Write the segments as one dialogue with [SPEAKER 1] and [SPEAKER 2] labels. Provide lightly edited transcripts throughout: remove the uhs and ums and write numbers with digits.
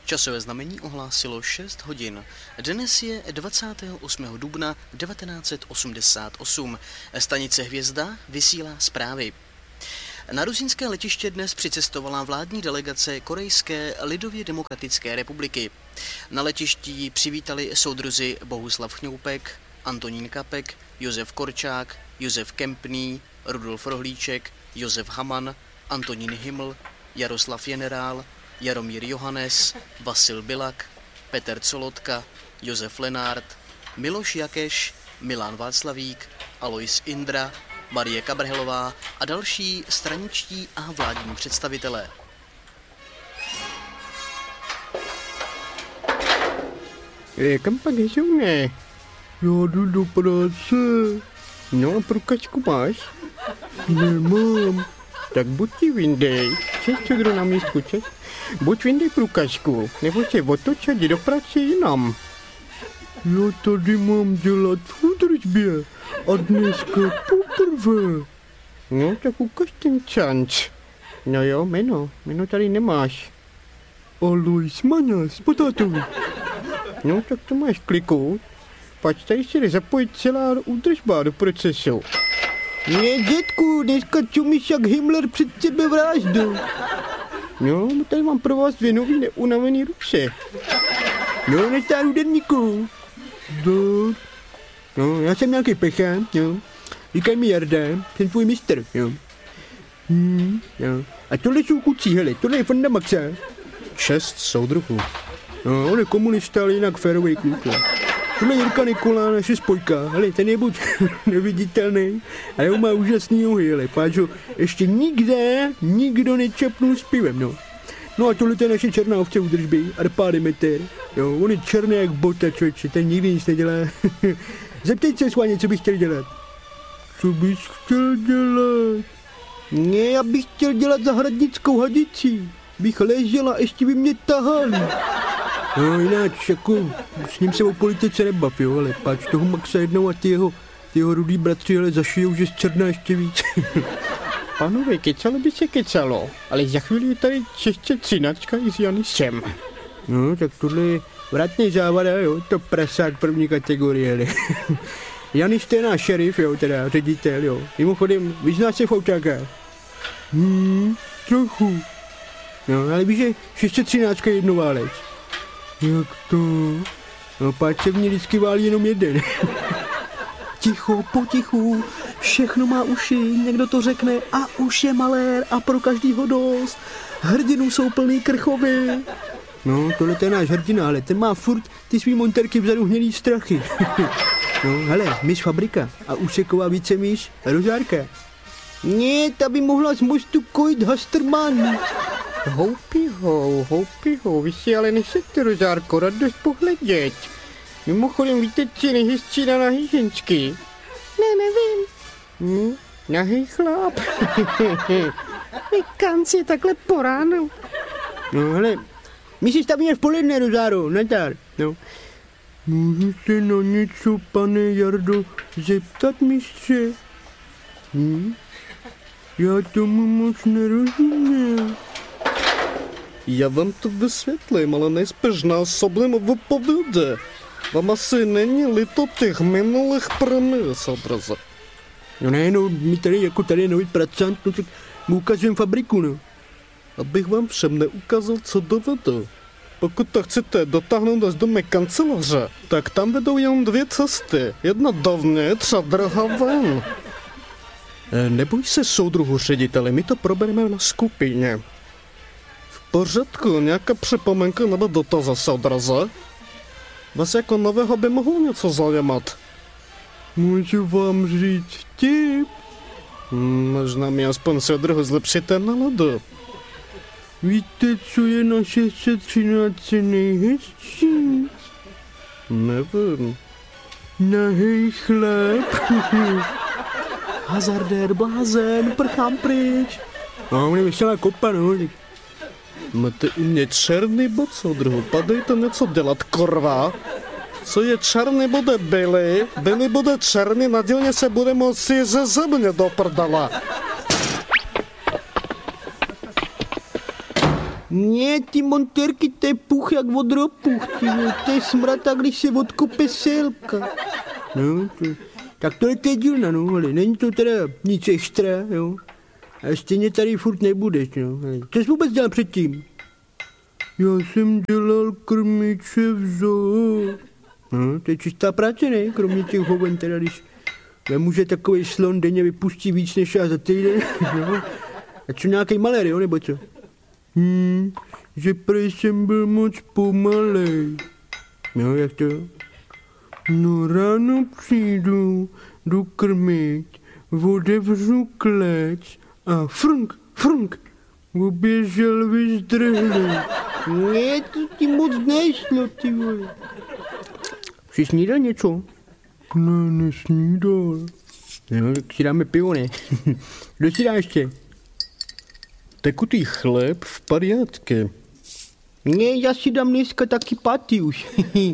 [SPEAKER 1] Časové znamení ohlásilo 6 hodin. Dnes je 28. dubna 1988. Stanice Hvězda vysílá zprávy. Na rusínské letiště dnes přicestovala vládní delegace Korejské lidově demokratické republiky. Na letišti ji přivítali soudruzi Bohuslav Chňoupek, Antonín Kapek, Josef Korčák, Josef Kempný, Rudolf Rohlíček, Josef Haman, Antonín Himl, Jaroslav Generál, Jaromír Johannes, Vasil Bilak, Petr Colotka, Josef Lenárt, Miloš Jakeš, Milan Václavík, Alois Indra, Marie Kabrhelová a další straničtí a vládní představitelé.
[SPEAKER 2] Kam pak jsou, ne? Já jdu do práce. No a průkačku máš? Nemám. Tak buď ti vyndej. Čes, co kdo na místku, čes? Buď vyndej průkačku, nebo se otoč a jdi do práce jinam. Já tady mám dělat v údržbě a dneska poprvé. No, tak ukaž ten čanč. No jo, jméno tady nemáš. Alois Maňas, potátovi. No, tak to máš kliknout. Pak tady se jde zapojit celá údržba do procesu. Ne, dětku, dneska čumíš jak Himmler před sebevraždou. No, tady mám pro vás 2 nový neunavený ruce. No, nestáru denníku. No, já jsem nějaký pechán, jo. Říkaj mi Jarda, jsem tvůj mistr, jo. Jo. A tohle jsou kucí, hele, tohle je Fonda Maxa.
[SPEAKER 1] 6 soudruhů.
[SPEAKER 2] No, on je komunista, ale jinak férovej kluk, jo. Tohle je Jirka Nikola, naše spojka, hele, ten je buď neviditelný, ale on má úžasný nohy, hele, páčo, ještě nikdo nečapnul s pivem, no. No a tohle je naše černá ovce údržby, Arpá Demeter, jo, on je černý jak bota, člověče, ten nikdy nic nedělá. Zeptej se, Sváně, co bych chtěl dělat. Co bys chtěl dělat? Ne, já bych chtěl dělat zahradnickou hadici, bych ležela a ještě by mě tahali. No jináč, jako, s ním se o politice nebav, jo, ale páč toho Maxa jednou a ty jeho rudý bratři, ale zašijou, že zčerná ještě víc. Pánové, kecalo by se kecalo, ale za chvíli je tady čeště 13 i s Janisem. No, tak tohle je vratný závada, jo, to prasák první kategorie, ne. Janis to je náš šerif, jo, teda ředitel, jo. Mimochodem, vyznáš se v autákách? Trochu. No, ale víš, že 613 je jednoválec. Jak to? No, páč se v ní vždycky válí jenom jeden. Ticho, potichu, všechno má uši, někdo to řekne a už je malér a pro každýho dost. Hrdinů jsou plný krchovy. No, tohle je náš hrdina, ale ten má furt ty svý monterky vzadu hnědý strachy. No, hele, myš Fabrika a úseková vícemíš Rožárka. Ne, ta by mohla z mostu kojit Hasterman. Houpiho, vy si ale nechcete, Rožárko, radost pohledět. Mimochodem, víte, co je nejhezčí na nahý ženský? Ne, nevím. Nahý chlap. Kanci takhle po ránu. No, hele, my si stavíme v poledne, Rozáro, nazdar. No. Můžu se na něco, pane Jardo, zeptat, mistře? Já tomu moc nerozumím.
[SPEAKER 3] Já vám to vysvětlím, ale nejspíš násobně vypovědě. Vám asi není líto těch minulých premis, odraze.
[SPEAKER 2] No ne, no, my tady je nový pracant, no tak mu ukazujeme fabriku, no.
[SPEAKER 3] Abych vám všem neukázal, co dovedu. Pokud to chcete dotáhnout až do mé kanceláře, tak tam vedou jen 2 cesty. Jedna dovnitř a druhá ven.
[SPEAKER 2] Neboj se, soudruhu řediteli, my to probereme na skupině.
[SPEAKER 3] V pořádku, nějaká připomenka nebo dotaz, soudruze? Vás jako nového by mohlo něco zajímat.
[SPEAKER 2] Můžu vám říct vtip?
[SPEAKER 3] Možná mi aspoň soudruhu zlepšíte náladu.
[SPEAKER 2] Víte, co je na 613 nejhezčí?
[SPEAKER 3] Nevím.
[SPEAKER 2] Nahej chlap.
[SPEAKER 1] Hazardér, blázen, prchám pryč.
[SPEAKER 2] No, on je veselá kopa, no.
[SPEAKER 3] Máte u mě černý bod, soudruhu, padejte něco dělat, korva. Co je černý, bude bílý bude černý, na dílně se bude moci ze země do prdala.
[SPEAKER 2] Ne, ty montérky, to je puch jak od ropuch, ty vole, to je smrata, když se odkope selka. No, tak tohle je dílna, no, ale není to teda nic extra, jo. A stejně tady furt nebudeš, no. Co jsi vůbec dělal předtím? Já jsem dělal krmiče v zoo. No, to je čistá práce, ne? Kromě těch hoven, teda když nemůže takový slon denně vypustí víc než já za týden, no. A co nějaký malér, jo, nebo co? Že prej jsem byl moc pomalej. No, jak to? No, ráno přijdu, jdu krmit, otevřu klec a frnk, uběžel vyzdrhlý. Ne, to ti moc nešlo, ty vole. Jsi snídal něco? Ne, nesnídal. No, tak si dáme pivo, ne? Kdo si dá ještě?
[SPEAKER 3] Tekutý chléb v pariátke.
[SPEAKER 2] Ne, já si dám dneska taky paty už.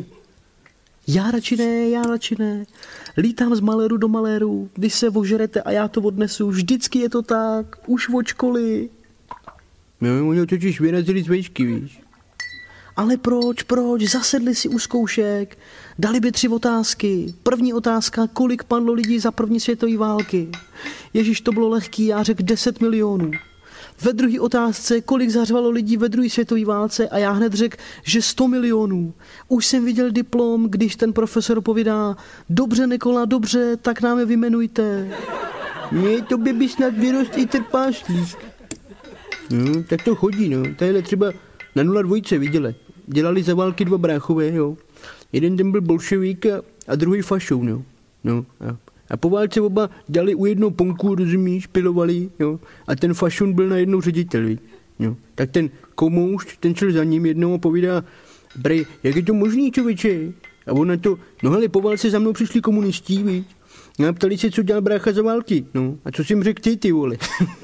[SPEAKER 1] Já radši ne. Lítám z maléru do maléru, když se ožerete a já to odnesu. Vždycky je to tak, už od školy.
[SPEAKER 2] No, oni ho totiž vyrazili z vejšky, víš.
[SPEAKER 1] Ale proč? Zasedli si u zkoušek, dali by 3 otázky. První otázka, kolik padlo lidí za první světové války. Ježíš, to bylo lehký, já řekl 10 milionů. Ve druhé otázce, kolik zařvalo lidí ve druhé světové válce a já hned řekl, že 100 milionů. Už jsem viděl diplom, když ten profesor povídá, dobře Nikola, dobře, tak nám je vyjmenujte.
[SPEAKER 2] Ne, tobě by snad vyrost i trpaslík. No, tak to chodí, no. Tadyhle třeba na 02 viděli. Dělali za války 2 bráchové, jo. Jeden ten byl bolševík a druhý fašou, no. No, a po válce oba dělali u jednoho ponku, rozumíš, pilovali, jo. A ten fašun byl najednou ředitel, víš. Jo. Tak ten komoušť, ten šel za ním jednou a povídá, brej, jak je to možný, člověče? A on na to, no hele, po válce za mnou přišli komunistí, víš. A ptali se, co dělal brácha za války, no. A co jim řekl ty vole?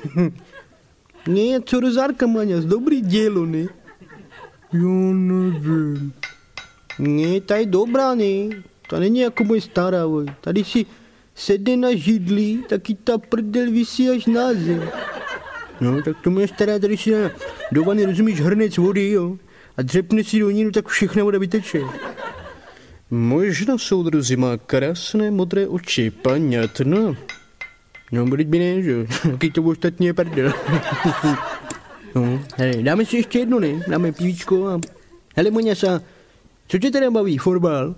[SPEAKER 2] Ne, co rozárka, Maňas, dobrý dělo, ne? Jo, nevím. Ne, ta je dobrá, ne? Ta není jako moje stará, vole. Tady si sedne na židli, taky ta prdel visí až na zem. No, tak to moje stará tady si dá do vany, rozumíš, hrnec vody, jo? A dřepne si do ní, no tak všechna voda vyteče.
[SPEAKER 3] Moje žena, soudruzi, má krásné modré oči, paňatno.
[SPEAKER 2] No, byť by ne, že? Jaký to ostatně je prdel. No, hele, dáme si ještě jedno, ne? Dáme pivíčko a... Hele, Moňasa, co tě teda baví, fotbal?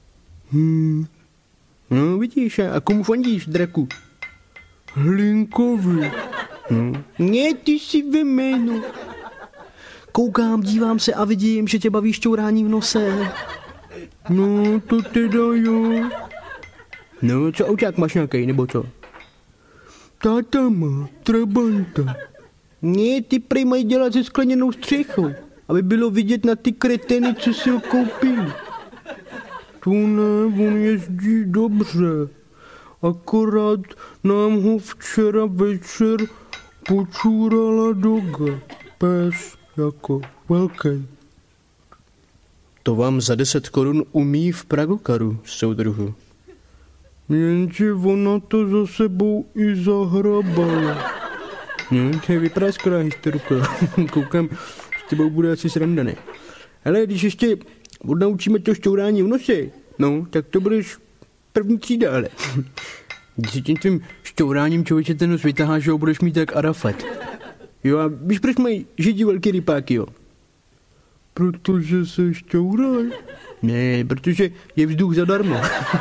[SPEAKER 2] No, vidíš, a komu fandíš, draku? Hlinkovi. Ne, ty jsi ve jménu.
[SPEAKER 1] Koukám, dívám se a vidím, že tě baví šťourání v nose.
[SPEAKER 2] No, to teda jo. No, co auták máš nějaký, nebo co? Táta má trabanta. Ne, ty prej mají dělat se skleněnou střechou, aby bylo vidět na ty kreteny, co si ho koupili. Tu ne, on jezdí dobře. Akorát nám ho včera večer počůrala doga. Pes jako velký.
[SPEAKER 3] To vám za 10 korun umí v Pragokaru, soudruhu.
[SPEAKER 2] Jenže ona to za sebou i zahrabala. To je vypadá skoro historka. Koukám, s tebou bude asi sranda, ne? Ale když ještě odnaučíme to šťourání v nose, no, tak to budeš první třída, ale. Když si tím tvým šťouráním, člověče, ten nos vytaháš, že ho budeš mít tak Arafat. Jo, a víš, proč mají židi velký rypáky, jo? Protože se šťouraj. Ne, protože je vzduch zadarmo.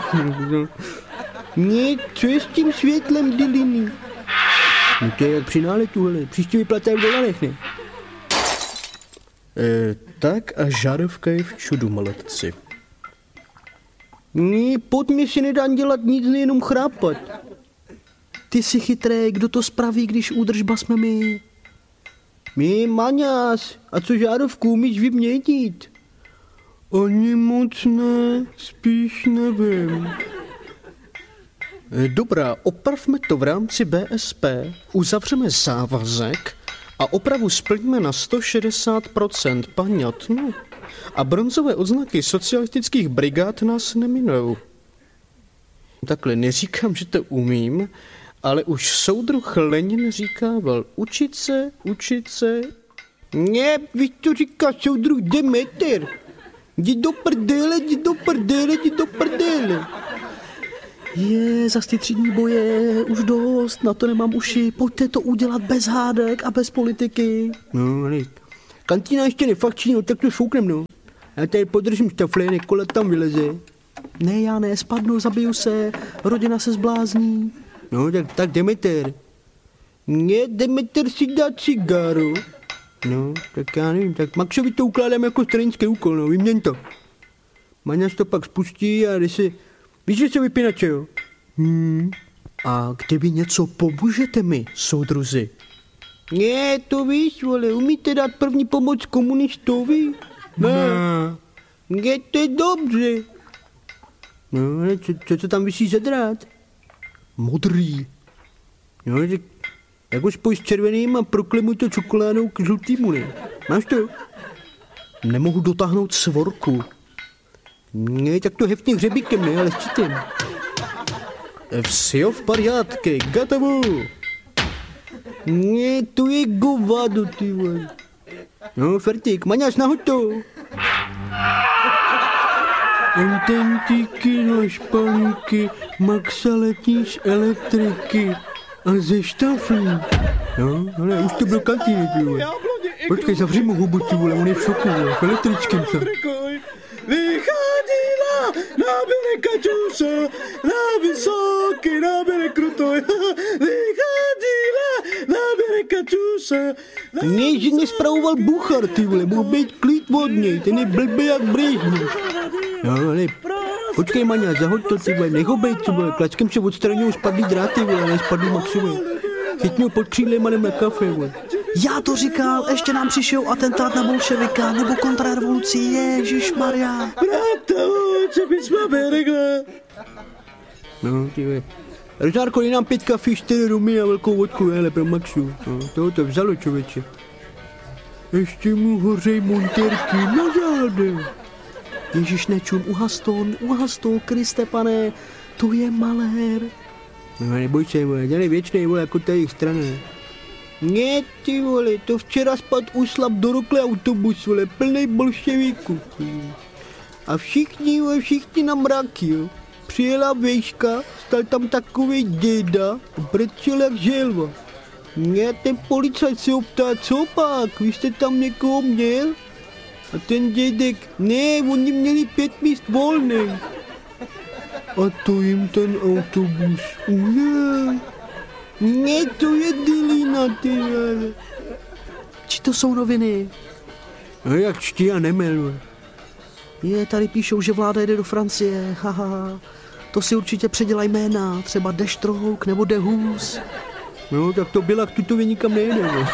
[SPEAKER 2] Ne, co je s tím světlem, Diliny? No to je jak při náletu, hele. Příště vyplatá v dolarech, ne?
[SPEAKER 3] Tak a žárovka je v čudu, maletci.
[SPEAKER 2] Ne, pod mě si nedá dělat nic, nejenom chrápat.
[SPEAKER 1] Ty jsi chytrý, kdo to spraví, když údržba jsme my?
[SPEAKER 2] My, Maňas, a co žárovku umíš vyměnit? Ani moc ne, spíš nevím.
[SPEAKER 3] Dobrá, opravme to v rámci BSP, uzavřeme závazek a opravu splníme na 160%, paňatno. A bronzové odznaky socialistických brigád nás neminou. Takhle, neříkám, že to umím, ale už soudruh Lenin říkával, učit se,
[SPEAKER 2] Ne, víš, co říká soudruh Demeter? Jdi do prdele, jdi do prdele, jdi do prdele.
[SPEAKER 1] Zas ty třídní boje, už dost, na to nemám uši, pojďte to udělat bez hádek a bez politiky.
[SPEAKER 2] No, ale kantýna ještě nefakční, no tak to šouknem, no. Já tady podržím štafle, Nikola tam vyleze.
[SPEAKER 1] Ne, já ne, spadnu, zabiju se, rodina se zblázní.
[SPEAKER 2] No, tak Demeter. Ne, Demeter si dá cigáru. No, tak já nevím, tak Maxovi to ukládám jako stranický úkol, no, vyměň to. Maňas to pak spustí a jde si, víš, že se vypínače, jo?
[SPEAKER 1] A kdyby něco, pomůžete mi, soudruzi?
[SPEAKER 2] Ne, to víš, vole, umíte dát první pomoc komunistovi? Ne, to je dobře. No, ale co tam visí za drát?
[SPEAKER 1] Modrý.
[SPEAKER 2] No, tak jako spoj s červeným a proklemuj to čokoládou k žlutýmu, ne? Máš to?
[SPEAKER 1] Nemohu dotáhnout svorku.
[SPEAKER 2] Ne, tak to heftně hřebíkem, ne, ale s čitem.
[SPEAKER 3] Всё в порядке, готово.
[SPEAKER 2] Ne, to je govado, ty vole. No, fertik, Maňas, nahoď to. Antentíky na špalíky, Maxa letí z elektriky a ze štaflí. No, ale už to byl kantýny, ty vole. Počkej, zavři mu hubu, ty vole, on je v šoku, vole, v elektrickém se.
[SPEAKER 3] Vychádila, nabere kačuša, na vysoký, nabere krutoj. Vychádila, nabere kačuša.
[SPEAKER 2] Ne, že nespravoval Buchar, ty vole, mohl být klid od něj, ten je blbý jak Brežněv. No, ale počkej, Maňa, zahoď to, ty vole, nech ho bejt, ty vole, klačkem se odstraňují spadlý dráty, vole, ne spadlý Maxovi. Chytně ho pod křídlem a jdem na kafe, vole.
[SPEAKER 1] Já to říkal, ještě nám přišel atentát na bolševika nebo kontrarevoluci, ježišmarja.
[SPEAKER 3] Brata, co bys máme regla?
[SPEAKER 2] No, ty vole. Rožárko, je nám 5 kafí, 4 rumy a velkou vodku, hele, pro Maxu. No, toho to vzalo, člověče. Ještě mu hořej monterky na zádech.
[SPEAKER 1] Ježiš, nečum, uhas to, Kriste, pane, to je malér.
[SPEAKER 2] No, neboj se, vole, ten je věčnej, vole, jako ta jejich strana. Ne, ty vole, to včera spad uslab do rokle autobus, vole, plnej bolševíků. A všichni na mraky, jo. Přijela vejška, stal tam takovej děda, brečel jak želva. Ne, ten policajt se optá, co pak, vy jste tam někoho měl? A ten dědek, ne, oni měli 5 míst volných. A to jim ten autobus ujel. Ne, to je dilina, ty vole.
[SPEAKER 1] Či to jsou noviny?
[SPEAKER 2] No jak čtí a nemel.
[SPEAKER 1] Tady píšou, že vláda jede do Francie, haha. To si určitě předělaj jména, třeba Deštrouk nebo Dehus.
[SPEAKER 2] No, tak to Bilak tutově nikam nejde, ne?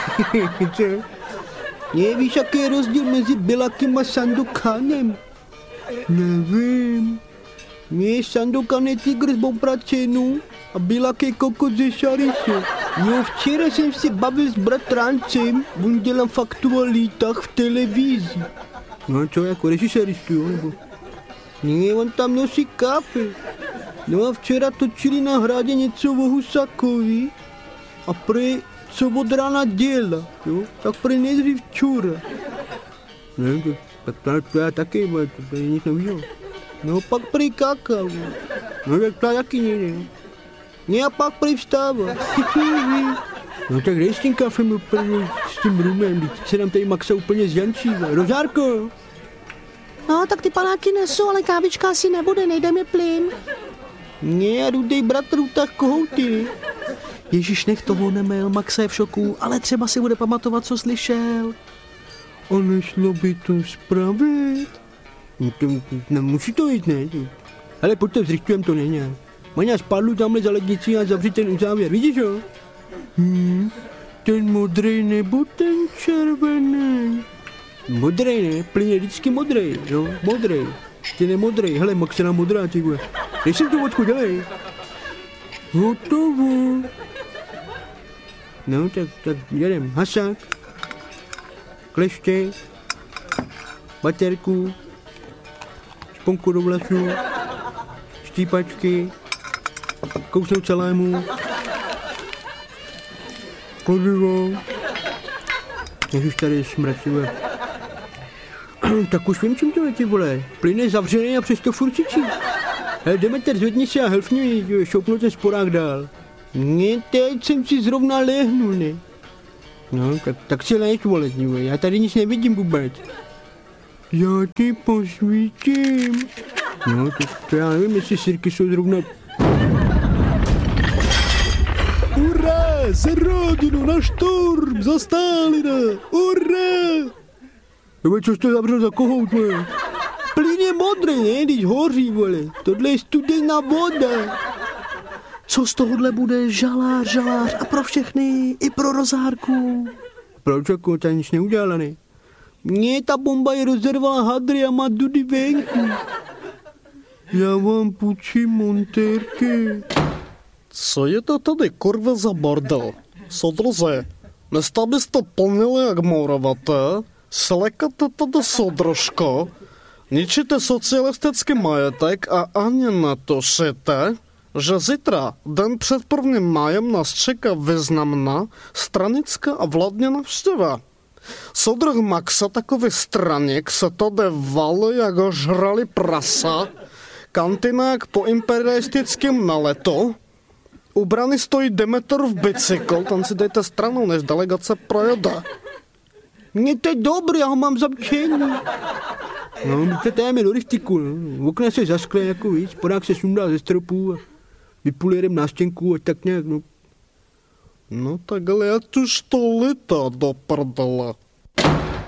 [SPEAKER 2] Ne, víš, jaký je rozdíl mezi Bilakem a Sandokanem? Nevím. Ne, Sandokan je tygr z Bobračenu a Bilak je kokot ze Šariše. Jo, včera jsem si bavil s bratrancem, on dělal v aktualitách v televizi. No čo, jako režiséristu, jo, nebo? Ne, on tam nosí kafe. No a včera točili na Hradě něco o Husakovi a prej, co od rána děla, jo, tak prej nejdřív čura. Ne, tak to já taky, to je nic novýho. No pak prej kakao. No tak to taky nejde. Ne a pak prej vstává. No tak dej s tím kafem úplně, s tím rumem, teď se nám tady Maxa úplně zjančí. Rožárko!
[SPEAKER 1] No, tak ty panáky nesu, ale kávička asi nebude, nejde mi plyn.
[SPEAKER 2] Ne, a rudej bratr utah kohouty.
[SPEAKER 1] Ježíš, nech toho nemel, Maxa je v šoku, ale třeba si bude pamatovat, co slyšel.
[SPEAKER 2] A nešlo by to spravit? No, musí to jít, ne? Hele, pojďte, vzrychtujem to, ne? Maňa, spadlu tamhle za lednici a zavři ten uzávěr, vidíš ho? Ten modrej nebo ten červený? Modrej, ne? Plyn je vždycky modrej, jo? Modrej. Ten je modrej, hele, Maxena modrá, ty vole. Dej si tu vodku, dělej. Hotovo. No, tak jedem. Hasák. Kleště. Baterku. Šponku do vlasů. Štípačky. Kousnout salámu. Kladivo. Ježiš, tady je smrt, ty vole. Tak už vím, čím to je, ty vole. Plyn je zavřený a přesto furt čičí. Hele, Demeter, zvedni se a helfni mi, šoupnu ten sporák dál. Ne, teď jsem si zrovna lehnul, ne. No, tak si leď, vole, já tady nic nevidím vůbec. Já ti posvítím. No, to já nevím, jestli sirky jsou zrovna...
[SPEAKER 3] Hurá, za rodinu, na šturm, za Stalina, hurá!
[SPEAKER 2] Nebo což to zavřel za kohout, vole? Plyn je modrý, ne, když hoří, vole. Tohle je studená voda.
[SPEAKER 1] Co z tohohle bude žalář a pro všechny, i pro Rozárku.
[SPEAKER 2] Proč jako, ta nic neudělala, ne? Ne, ta bomba je rozervala hadry a má dudy venku. Já vám půjčím montérky.
[SPEAKER 3] Co je to tady kurva za bordel? Soudruze, místo byste plnili jak mouravaté, slekate tady soudružko, ničíte socialistický majetek a ani netušíte, že zítra, den před 1. májem, nás čeká významná stranická a vládní návštěva. Soudruh Maxa, takový straník, se tady valí, jak ho žrali prasa, kantina jak po imperialistickém naletu, u brany stojí Demeterův bicykl, tam si dejte stranou, než delegace projede.
[SPEAKER 2] Mně to je dobrý, já ho mám zamčený. No, my to dáme do rychtiku, no. Okna se zaskle jako víc, podák se sundá ze stropu a vypulírem nástěnku a tak nějak, no.
[SPEAKER 3] No tak ale ať už to lítá do prdele.